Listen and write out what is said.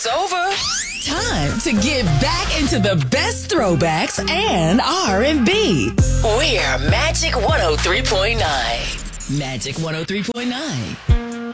It's over. Time to get back into the best throwbacks and R&B. We're Magic 103.9. Magic 103.9.